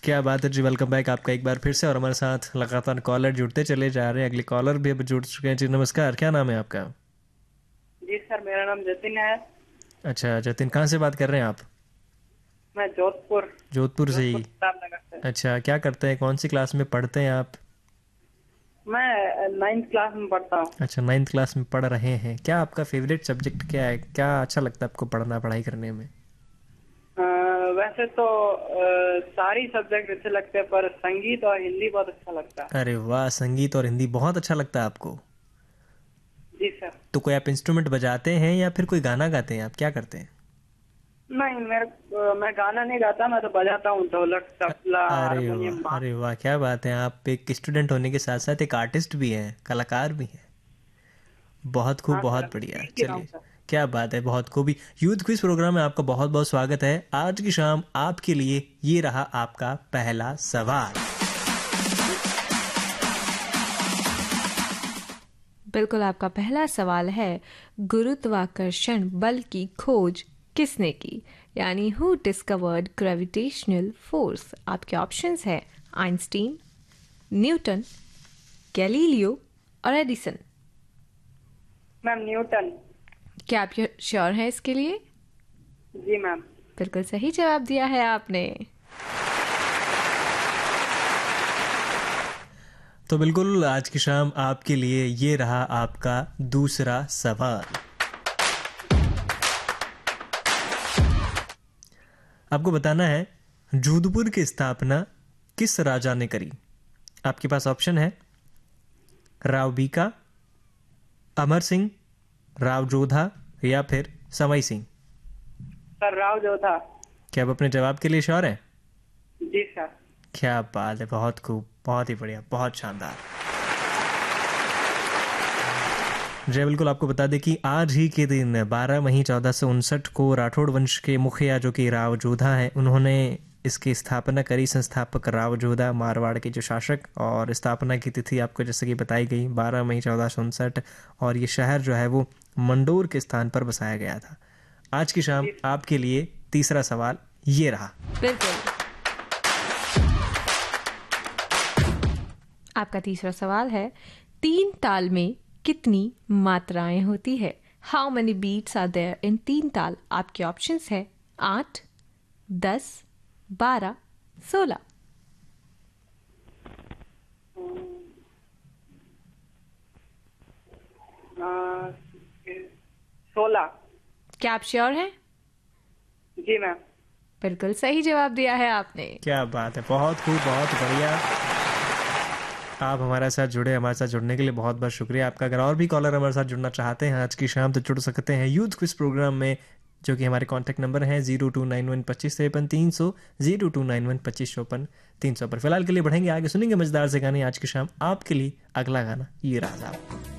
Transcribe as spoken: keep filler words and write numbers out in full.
क्या बात है जी, वेलकम बैक आपका एक बार फिर से। और हमारे साथ लगातार कॉलर जुड़ते चले जा रहे हैं। अगले कॉलर भी अब जुड़ चुके हैं जी। नमस्कार, क्या नाम है आपका? जी सर, मेरा नाम जतिन है। अच्छा जतिन, कहाँ से बात कर रहे हैं आप? मैं जोधपुर जोधपुर से जोधपुर ही? प्रताप नगर से। अच्छा, क्या करते हैं, कौन सी क्लास में पढ़ते हैं आप? मैं नाइन्थ क्लास में पढ़ता हूँ। अच्छा, नाइन्थ क्लास में पढ़ रहे हैं। क्या आपका फेवरेट सब्जेक्ट क्या है, क्या अच्छा लगता है आपको पढ़ना, पढ़ाई करने में? अ, वैसे तो अ, सारी सब्जेक्ट अच्छे लगते हैं, पर संगीत और हिंदी बहुत अच्छा लगता है। अरे वाह, संगीत और हिंदी बहुत अच्छा लगता है आपको। जी सर। तो कोई आप इंस्ट्रूमेंट बजाते हैं या फिर कोई गाना गाते हैं, आप क्या करते हैं? नहीं, मेरे अ, मैं गाना नहीं गाता, मैं तो बजाता हूँ ढोलक, तबला, अरे हारमोनियम, वाह, अरे बांसुरी। वाह, क्या बात है। आप एक स्टूडेंट होने के साथ साथ एक आर्टिस्ट भी हैं, कलाकार भी हैं। बहुत खूब, हाँ सर, बहुत अभी बढ़िया। सीख ही रहा हूँ चलिए, सर। क्या बात है, बहुत खूबी। यूथ क्विज प्रोग्राम में आपका बहुत बहुत स्वागत है। आज की शाम आपके लिए ये रहा आपका पहला सवाल। बिल्कुल, आपका पहला सवाल है, गुरुत्वाकर्षण बल की खोज किसने की? यानी हु डिस्कवर्ड ग्रेविटेशनल फोर्स? आपके ऑप्शंस है आइंस्टीन, न्यूटन, गैलीलियो और एडिसन। Ma'am Newton. क्या आप श्योर हैं इसके लिए? जी मैम। बिल्कुल सही जवाब दिया है आपने। तो बिल्कुल आज की शाम आपके लिए ये रहा आपका दूसरा सवाल। आपको बताना है, जोधपुर की स्थापना किस राजा ने करी? आपके पास ऑप्शन है राव बीका, अमर सिंह, राव जोधा या फिर सवाई सिंह। सर राव जो था। क्या आप अपने जवाब के लिए श्योर हैं? जी सर। क्या बात है, बहुत खूब, बहुत ही बढ़िया, बहुत शानदार। जय, बिल्कुल आपको बता दें कि आज ही के दिन बारह मई चौदह सौ उनसठ को राठौड़ वंश के मुखिया जो कि राव जोधा हैं, उन्होंने इसकी स्थापना करी। संस्थापक राव जोधा, मारवाड़ के जो शासक। और स्थापना की तिथि आपको जैसे कि बताई गई बारह मई चौदह सौ उनसठ। और ये शहर जो है वो मंडोर के स्थान पर बसाया गया था। आज की शाम जी सर। आपके लिए तीसरा सवाल ये रहा। बिल्कुल, आपका तीसरा सवाल है, तीन ताल में कितनी मात्राएं होती है? How many beats are there in तीन ताल? आपके ऑप्शंस है आठ, दस, बारह, सोलह। सोलह। क्या आप श्योर हैं? जी मैम। बिल्कुल सही जवाब दिया है आपने। क्या बात है, बहुत खूब, बहुत बढ़िया। आप हमारे साथ जुड़े, हमारे साथ जुड़ने के लिए बहुत बहुत शुक्रिया आपका। अगर और भी कॉलर हमारे साथ जुड़ना चाहते हैं आज की शाम, तो जुड़ सकते हैं यूथ क्विज प्रोग्राम में, जो कि हमारे कॉन्टैक्ट नंबर हैं जीरो टू नाइन वन पच्चीस तिरपन तीन सौ, जीरो टू नाइन वन पच्चीस चौपन तीन सौ पर। फिलहाल के लिए बढ़ेंगे आगे, सुनेंगे मजेदार से गाने। आज की शाम आपके लिए अगला गाना ये रहा साहब।